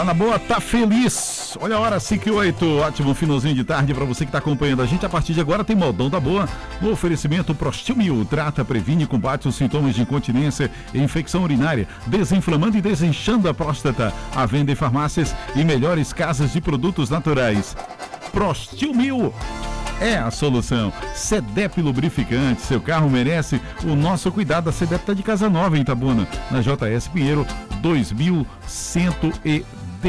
Tá na boa, tá feliz. Olha a hora, 5h08. Ótimo finalzinho de tarde para você que tá acompanhando a gente. A partir de agora tem Modão da Boa. No oferecimento Prostil trata, previne e combate os sintomas de incontinência e infecção urinária, desinflamando e desinchando a próstata. À venda em farmácias e melhores casas de produtos naturais. Prostil é a solução. Sedep Lubrificante, seu carro merece o nosso cuidado. A Sedep tá de casa nova em Itabuna, na JS Pinheiro 2119.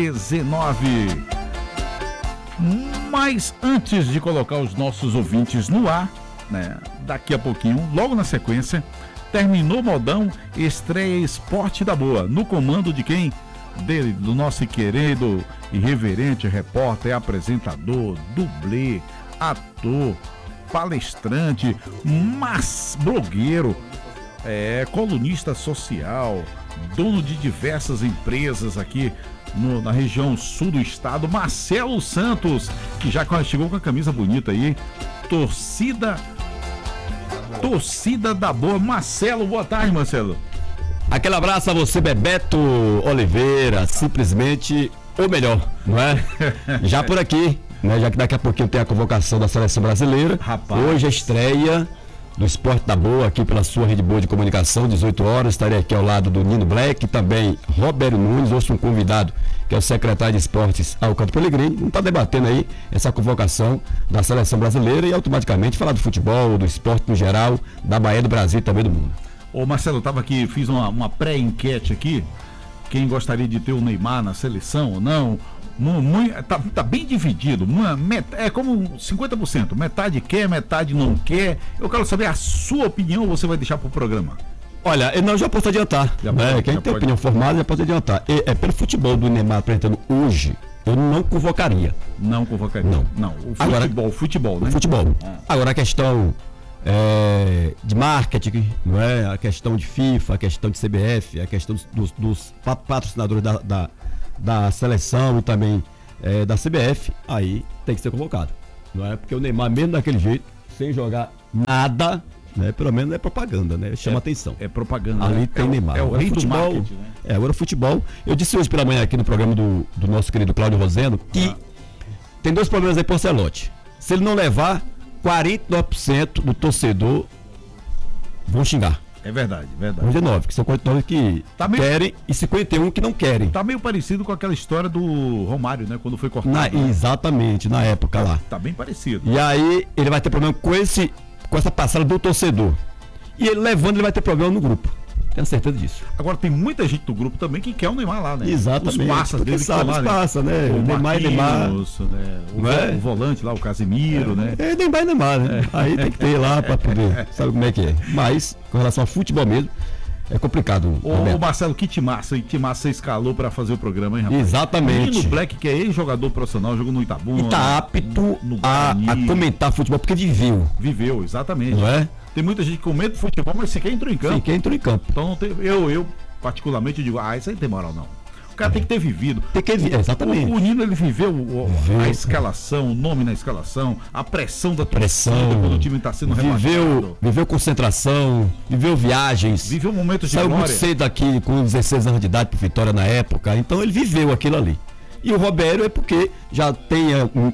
Mas antes de colocar os nossos ouvintes no ar, né, daqui a pouquinho, logo na sequência, terminou Modão, estreia Esporte da Boa, no comando de quem? Dele, do nosso querido e reverente repórter, apresentador, dublê, ator, palestrante, mas blogueiro, colunista social, dono de diversas empresas aqui na região sul do estado, Marcelo Santos, que já chegou com a camisa bonita aí, torcida da Boa. Marcelo, boa tarde, Marcelo. Aquele abraço a você, Bebeto Oliveira, simplesmente o melhor, não é? Já por aqui, né? Já que daqui a pouquinho tem a convocação da Seleção Brasileira. Rapaz. Hoje a estreia do Esporte da Boa aqui pela sua Rede Boa de Comunicação, 18 horas, estarei aqui ao lado do Nino Black, também Roberto Nunes, ouço um convidado que é o secretário de Esportes Alcanto Pellegrini, não está debatendo aí essa convocação da Seleção Brasileira e automaticamente falar do futebol, do esporte no geral, da Bahia, do Brasil e também do mundo. Ô Marcelo, eu estava aqui, fiz uma pré-enquete aqui, quem gostaria de ter o Neymar na seleção ou não. Tá bem dividido, é como 50%, metade quer, metade não quer. Eu quero saber a sua opinião, você vai deixar pro programa? Olha, eu já posso adiantar, quem tem opinião formada já pode adiantar. Pelo futebol do Neymar apresentando hoje, eu não convocaria. Não convocaria? Não. O futebol, agora, futebol, né? Futebol. Agora a questão de marketing, não é? A questão de FIFA, a questão de CBF, a questão dos patrocinadores da seleção e também da CBF, aí tem que ser convocado, não é? Porque o Neymar, mesmo daquele jeito, sem jogar nada, né? Pelo menos é propaganda, né? Chama atenção. É propaganda. Ali tem Neymar. É o rei do futebol, marketing, né? Agora o futebol. Eu disse hoje pela manhã aqui no programa do nosso querido Cláudio Rosendo que tem dois problemas aí pro Ancelotti. Se ele não levar, 49% do torcedor vão xingar. É verdade. 49, que são 49 que querem e 51 que não querem. Tá meio parecido com aquela história do Romário, né? Quando foi cortado. Exatamente, na época lá. Tá bem parecido. E aí ele vai ter problema com essa parcela do torcedor. E ele levando, ele vai ter problema no grupo. Tenho certeza disso. Agora tem muita gente do grupo também que quer o Neymar lá, né? Exatamente. Os passas dele que estão lá, né? O Neymar, né? O volante lá, o Casemiro, né? Neymar, né? Aí tem que ter lá para poder, sabe como é que é. Mas, com relação ao futebol mesmo, é complicado. Ô Marcelo, que timaça você escalou para fazer o programa, hein, rapaz? Exatamente. O Nino Black, que é ex-jogador profissional, jogou no Itabuna. E tá apto a comentar futebol, porque viveu. Viveu, exatamente. Não é? Tem muita gente que comenta futebol, mas sequer entrou em campo. Sequer entrou em campo. Então não tem, eu particularmente digo, isso aí não tem moral não. O cara tem que ter vivido. Exatamente. O Nino, ele viveu a escalação, o nome na escalação, a pressão da torcida quando o time está sendo rebaixado. Viveu concentração, viveu viagens. Viveu momentos de glória. Saiu muito cedo aqui com 16 anos de idade pro Vitória na época. Então ele viveu aquilo ali. E o Roberto é porque já tem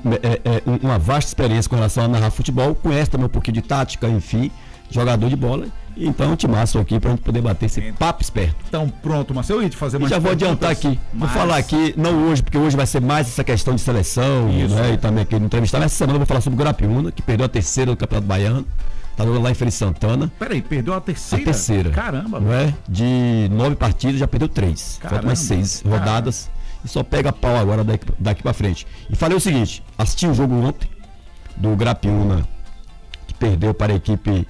uma vasta experiência com relação a narrar futebol, conhece também um pouquinho de tática, enfim, jogador de bola. Então eu te maço aqui pra gente poder bater esse papo esperto. Então pronto, Marcelo, eu ia te fazer mais. Já vou adiantar aqui. Vou falar aqui, não hoje, porque hoje vai ser mais essa questão de seleção, né? E também aqui no entrevistado. Essa semana eu vou falar sobre o Grapiúna, que perdeu a terceira do Campeonato Baiano. Tá jogando lá em Feira de Santana. Peraí, perdeu a terceira? A terceira. Caramba. Não é? De 9 partidas, já perdeu 3. Faltam mais 6 rodadas. E só pega pau agora daqui pra frente. E falei o seguinte, assisti o jogo ontem do Grapiúna, que perdeu para a equipe,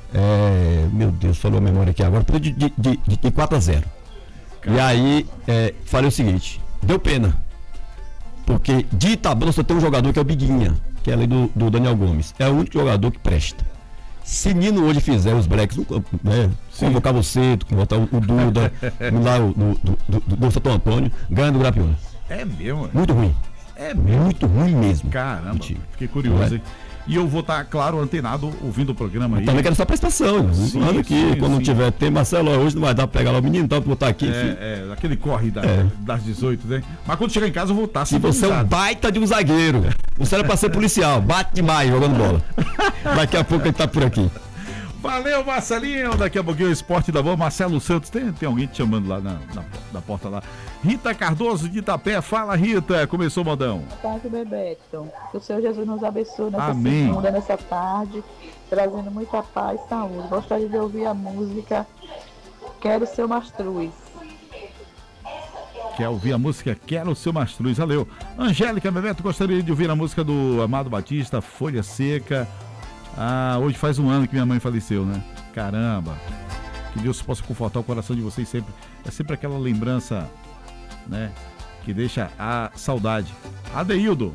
meu Deus, falou a memória aqui agora, perdeu de 4-0. E aí, falei o seguinte, deu pena, porque de Itabuna só tem um jogador que é o Biguinha, que é ali do Daniel Gomes, é o único jogador que presta. Se Nino hoje fizer os breaks no campo, né? Convocar você, convocar o Duda, lá do Santo Antônio, ganha do Grapiúna. É mesmo? Muito ruim. É mesmo? Muito ruim mesmo. Caramba, fiquei curioso, hein? E eu vou estar, claro, antenado, ouvindo o programa aí. Também quero só prestação. Sim, aqui, quando não tiver tempo, Marcelo, hoje não vai dar pra pegar lá o menino, então vou botar aqui. Aquele corre das 18, né? Mas quando chegar em casa eu vou estar se você é um baita de um zagueiro. Você era pra ser policial, bate demais jogando bola. Daqui a pouco ele tá por aqui. Valeu, Marcelinho. Daqui a pouquinho o Esporte da Boa. Marcelo Santos, tem alguém te chamando lá na porta lá. Rita Cardoso de Itapé. Fala, Rita. Começou o modão. Boa tarde, Bebeto. Que o Senhor Jesus nos abençoe nessa Amém. segunda, nessa tarde, trazendo muita paz e saúde. Gostaria de ouvir a música Quero Seu Mastruz. Quer ouvir a música Quero o Seu Mastruz. Valeu. Angélica, Bebeto, gostaria de ouvir a música do Amado Batista, Folha Seca. Hoje faz um ano que minha mãe faleceu, né? Caramba. Que Deus possa confortar o coração de vocês sempre. É sempre aquela lembrança, né? Que deixa a saudade. Adeildo.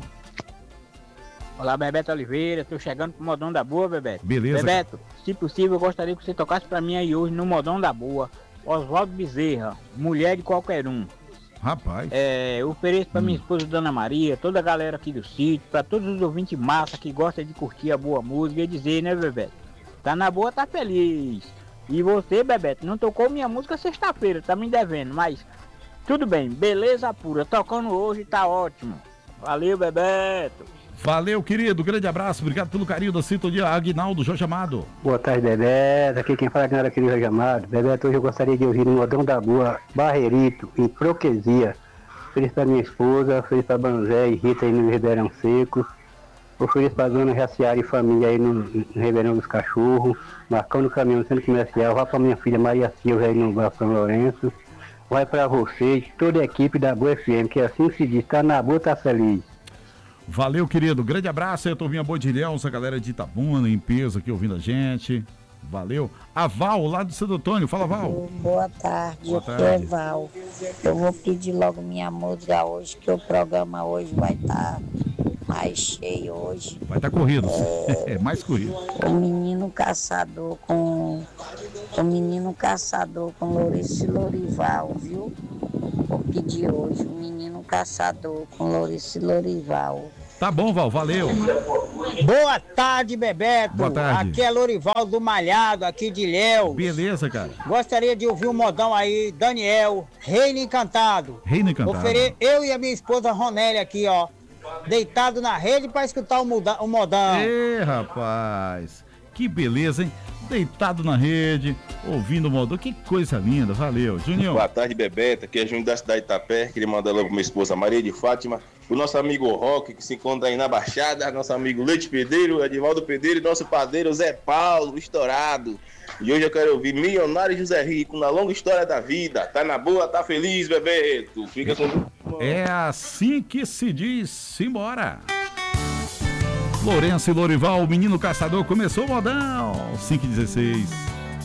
Olá, Bebeto Oliveira. Tô chegando pro Modão da Boa, Bebeto. Beleza. Bebeto, se possível, eu gostaria que você tocasse pra mim aí hoje no Modão da Boa. Oswaldo Bezerra, Mulher de Qualquer Um. Rapaz. Eu ofereço pra minha esposa Dona Maria, toda a galera aqui do sítio, pra todos os ouvintes massa que gostam de curtir a boa música e dizer, né, Bebeto? Tá na boa, tá feliz. E você, Bebeto, não tocou minha música sexta-feira, tá me devendo, mas tudo bem, beleza pura. Tocando hoje, tá ótimo. Valeu, Bebeto. Valeu, querido. Grande abraço. Obrigado pelo carinho da sintonia. Aguinaldo, Jorge Amado. Boa tarde, Bebeto. Aqui quem fala é o querido Jorge Amado. Bebeto, hoje eu gostaria de ouvir no Modão da Boa, Barreirito, em Proquesia. Feliz para minha esposa, feliz para Banzé e Rita aí no Ribeirão Seco. Feliz para Dona Jaciara e família aí no Ribeirão dos Cachorros. Marcão no caminhão, centro comercial. Vai para minha filha Maria Silva aí no Bar São Lourenço. Vai para você, toda a equipe da Boa FM, que assim se diz, tá na boa, tá feliz. Valeu, querido. Grande abraço. Eu tô ouvindo a Boa de Ilhéus, a galera de Itabuna, em peso aqui ouvindo a gente. Valeu. A Val, lá do Santo Antônio. Fala, Val. Boa tarde, Boa aqui tarde. é Val. Eu vou pedir logo minha música hoje, que o programa hoje vai estar mais cheio hoje. Vai estar corrido. É mais corrido. O Menino Caçador com Lourenço e Lorival, viu? Vou pedir hoje o Menino Caçador com Lourenço e Lorival. Tá bom, Val. Valeu. Boa tarde, Bebeto. Boa tarde. Aqui é Lorival do Malhado, aqui de Ilhéus. Beleza, cara. Gostaria de ouvir um modão aí, Daniel, Reino Encantado. Reino Encantado. Eu e a minha esposa Ronélia aqui, ó, deitado na rede pra escutar o modão. Ê, rapaz. Que beleza, hein? Deitado na rede, ouvindo o modão. Que coisa linda. Valeu. Juninho. Boa tarde, Bebeto. Aqui é Júnior da cidade de Itapé. Queria mandar logo pra minha esposa Maria de Fátima. O nosso amigo Roque, que se encontra aí na Baixada. Nosso amigo Leite Pedreiro, Edivaldo Pedreiro e nosso padeiro Zé Paulo, estourado. E hoje eu quero ouvir Milionário José Rico, na longa história da vida. Tá na boa, tá feliz, Bebeto. Fica com... É assim que se diz. Simbora. Lourenço e Lorival, o Menino Caçador, começou o modão. 5h16.